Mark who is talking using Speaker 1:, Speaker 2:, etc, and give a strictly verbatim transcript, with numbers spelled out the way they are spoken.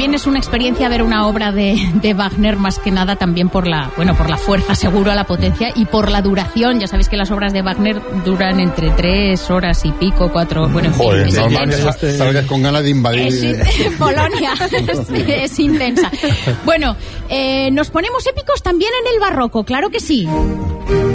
Speaker 1: también es una experiencia ver una obra de, de Wagner, más que nada también por la, bueno, por la fuerza, seguro, la potencia y por la duración. Ya sabéis que las obras de Wagner duran entre tres horas y pico, cuatro, bueno, en fin,
Speaker 2: Joder,
Speaker 1: es
Speaker 2: normal que
Speaker 1: intenso.
Speaker 2: sal- salgas con ganas de invadir.
Speaker 1: Es, Polonia, es, es intensa. Bueno, eh, nos ponemos épicos también en el barroco, claro que sí.